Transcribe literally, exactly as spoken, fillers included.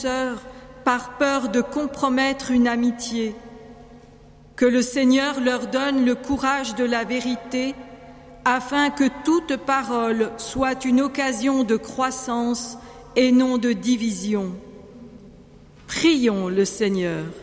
sœurs par peur de compromettre une amitié. Que le Seigneur leur donne le courage de la vérité, afin que toute parole soit une occasion de croissance et non de division. Prions le Seigneur.